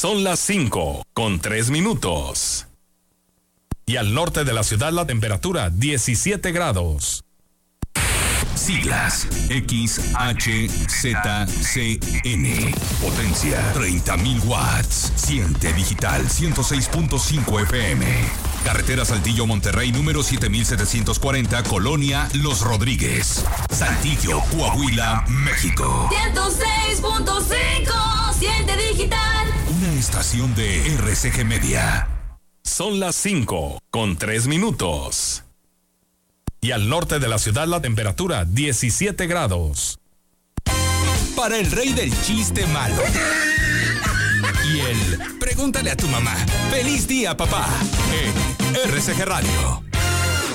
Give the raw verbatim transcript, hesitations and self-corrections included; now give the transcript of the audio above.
Son las cinco con tres minutos. Y al norte de la ciudad la temperatura diecisiete grados. Siglas X H Z C N. Potencia treinta mil watts. Siente digital ciento seis punto cinco F M. Carretera Saltillo Monterrey número siete mil setecientos cuarenta, Colonia Los Rodríguez, Saltillo, Coahuila, México. ciento seis punto cinco. Siente digital. Una estación de R C G Media. Son las cinco con tres minutos. Y al norte de la ciudad la temperatura diecisiete grados. Para el rey del chiste malo. Y el pregúntale a tu mamá. ¡Feliz día, papá! En R C G Radio.